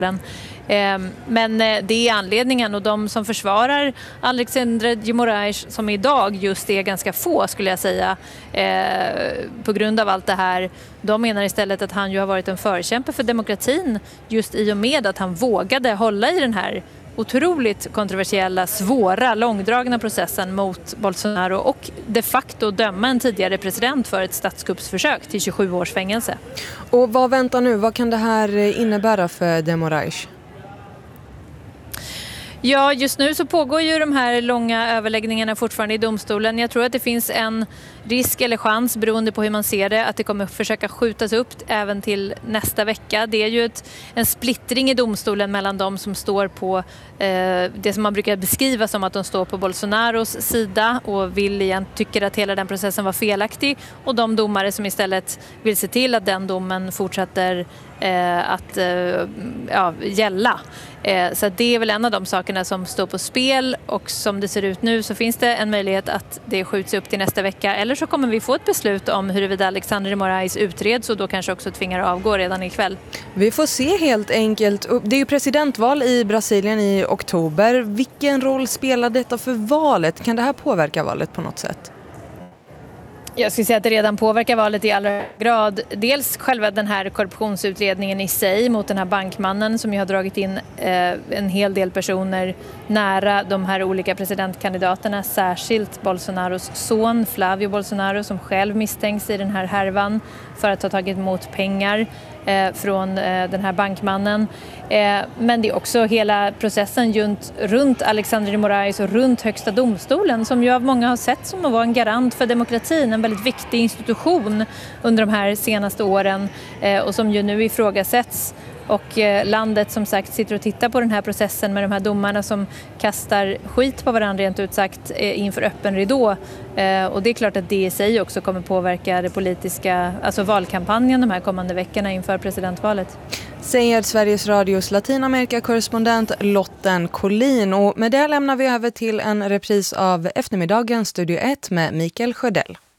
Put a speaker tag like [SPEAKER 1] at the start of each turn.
[SPEAKER 1] Men det är anledningen, och de som försvarar Alexandre de Moraes, som idag just är ganska få skulle jag säga, på grund av allt det här, de menar istället att han ju har varit en förkämpe för demokratin just i och med att han vågade hålla i den här otroligt kontroversiella, svåra, långdragna processen mot Bolsonaro och de facto döma en tidigare president för ett statskuppsförsök till 27 års fängelse.
[SPEAKER 2] Och vad väntar nu? Vad kan det här innebära för de Moraes?
[SPEAKER 1] Ja, just nu så pågår ju de här långa överläggningarna fortfarande i domstolen. Jag tror att det finns en risk eller chans, beroende på hur man ser det, att det kommer försöka skjutas upp även till nästa vecka. Det är ju en splittring i domstolen mellan de som står på det som man brukar beskriva som att de står på Bolsonaros sida och tycker att hela den processen var felaktig, och de domare som istället vill se till att den domen fortsätter att gälla. Så det är väl en av de sakerna som står på spel, och som det ser ut nu så finns det en möjlighet att det skjuts upp till nästa vecka, eller så kommer vi få ett beslut om huruvida Alexandre de Moraes utreds och då kanske också tvingar avgå redan ikväll.
[SPEAKER 2] Vi får se helt enkelt. Det är ju presidentval i Brasilien i oktober. Vilken roll spelar detta för valet? Kan det här påverka valet på något sätt?
[SPEAKER 1] Jag skulle säga att det redan påverkar valet i allra grad. Dels själva den här korruptionsutredningen i sig mot den här bankmannen som ju har dragit in en hel del personer nära de här olika presidentkandidaterna. Särskilt Bolsonaros son Flavio Bolsonaro, som själv misstänks i den här härvan för att ha tagit emot pengar från den här bankmannen. Men det är också hela processen runt Alexandre de Moraes och runt Högsta domstolen, som ju av många har sett som att vara en garant för demokratin, en väldigt viktig institution under de här senaste åren, och som ju nu ifrågasätts. Och landet som sagt sitter och tittar på den här processen med de här domarna som kastar skit på varandra rent ut sagt inför öppen ridå. Och det är klart att det i sig också kommer påverka det politiska, alltså valkampanjen de här kommande veckorna inför presidentvalet.
[SPEAKER 2] Säger Sveriges Radios Latinamerika-korrespondent Lotten Collin. Och med det lämnar vi över till en repris av eftermiddagens Studio 1 med Mikael Sjödell.